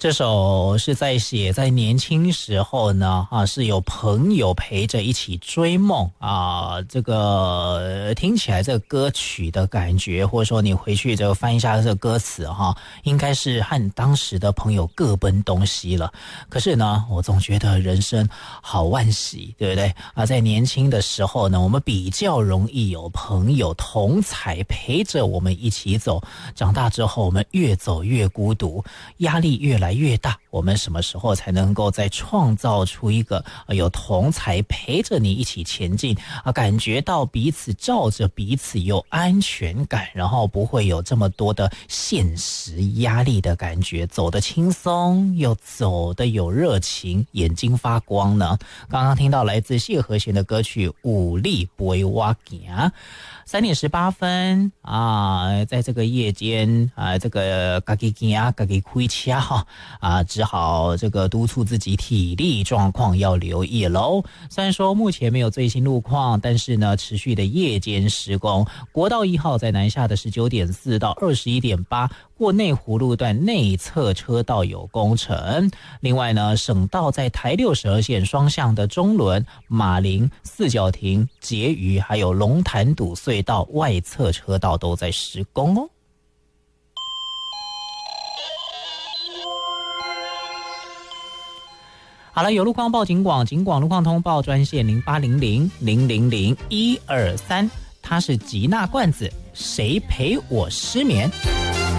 这首是在写在年轻时候呢，是有朋友陪着一起追梦啊。这个听起来这个歌曲的感觉，或者说你回去就翻一下这个歌词应该是和当时的朋友各奔东西了。可是呢，我总觉得人生好惋惜，对不对啊？在年轻的时候呢，我们比较容易有朋友同才陪着我们一起走。长大之后，我们越走越孤独，压力越来越大，我们什么时候才能够再创造出一个有同才陪着你一起前进感觉到彼此罩着彼此有安全感，然后不会有这么多的现实压力的感觉，走得轻松又走得有热情，眼睛发光呢？刚刚听到来自谢和弦的歌曲《有你陪我行》3:18在这个夜间这个自己行自己开车只好这个督促自己体力状况要留意咯。虽然说目前没有最新路况，但是呢持续的夜间施工，国道1号在南下的19.4到21.8过内湖路段内侧车道有工程。另外呢，省道在台62线双向的中仑、马林、四角亭、结余还有龙潭堵隧道外侧车道都在施工哦。好了，有路况报警广，警广路况通报专线0800-000-123，它是吉娜罐子，谁陪我失眠？